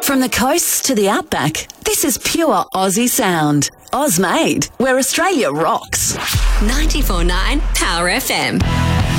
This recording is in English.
From the coasts to the outback, this is pure Aussie sound. Oz made, where Australia rocks. 94.9 Power FM.